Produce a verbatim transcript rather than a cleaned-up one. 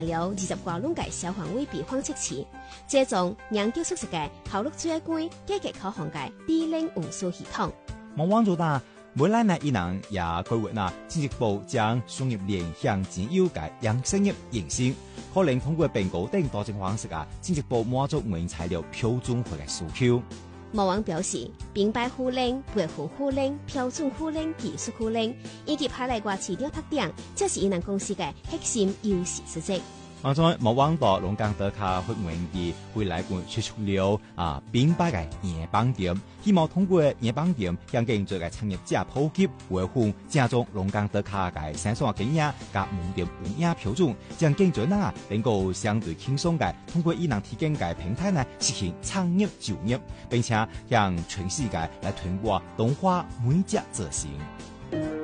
了二十多轮嘅消防位备放设施，这种研究出色嘅效率最高、价格可行嘅低能运输系统。 望望做大，未来呢，伊人也规划呢，进一步将商业联向仅有嘅养生业延伸，可能通过并购等多种方式啊，进一步满足原材料标准化嘅需求。 毛王表示，冰白护冷、白护护冷、标准护冷、技术护冷，以及派来外市场特点，这是伊人公司嘅核心优势之一。 現在毛王到龍崗德卡發源地未來會推出了啊冰白嘅驗房店，希望通過驗房店向經濟嘅產業者普及維護正宗龍崗德卡嘅生產經驗加門店運營標準，將經濟人啊能夠相對輕鬆嘅通過伊人提供嘅平台呢實現創業就業，並且向全世界來推廣動畫每隻造型。